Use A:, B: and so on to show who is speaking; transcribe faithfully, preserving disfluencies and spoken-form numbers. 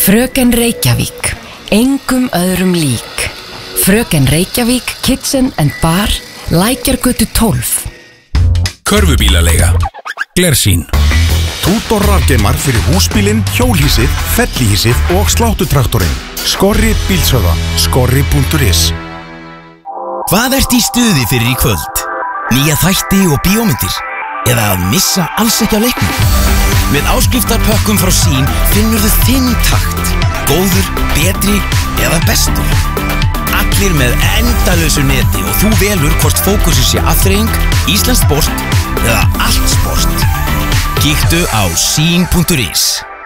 A: Fröken Reykjavík, engum öðrum lík. Fröken Reykjavík, Kitchen and Bar, Lækjargötu tólf.
B: Körfubílaleiga, Glersín.
C: Tútor rafgeimar fyrir húsbílinn, hjólhýsið, fellihýsið og sláttutraktorinn. Skorri bílsöða, skorri punktur is.
D: Hvað ert í stuði fyrir í kvöld? Nýja þætti og bíómyndir? Eða að missa alls ekki á leiknum? Með áskriftarpökkum frá Sín finnur þú þinn takt. Góður, betri eða bestur. Allir með endalausu neti og þú velur hvort fókusið sé afþreying, íslenskt sport eða allt sport. Kíktu á sín punktur is.